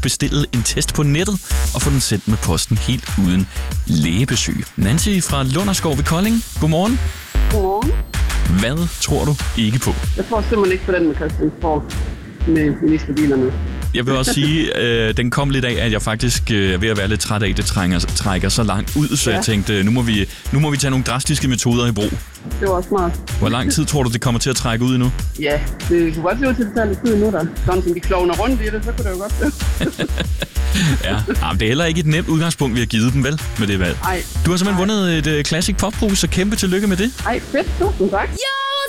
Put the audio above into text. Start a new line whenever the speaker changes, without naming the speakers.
faktisk bestille en test på nettet og få den sendt med posten helt uden lægebesøg. Nancy fra Lunderskov ved Kolding. Godmorgen.
Godmorgen.
Hvad tror du ikke på?
Jeg tror simpelthen ikke på den med Christiansborg med ministerbilerne.
Jeg vil også sige, den kom lidt af, at jeg faktisk er ved at være lidt træt af, at det trækker så langt ud, så jeg tænkte, nu må vi tage nogle drastiske metoder i brug.
Det var også smart.
Hvor lang tid tror du, det kommer til at trække ud endnu?
Ja, det kunne godt se ud til, at det tager lidt tid nu, der. Sådan som de klovner rundt i det, så kunne det jo godt være.
Ja, men det er heller ikke et nemt udgangspunkt, vi har givet dem, vel, med det valg.
Ej.
Du har simpelthen vundet et Classic Pop-brug, så kæmpe tillykke med det.
Ej, fedt. Tusind tak.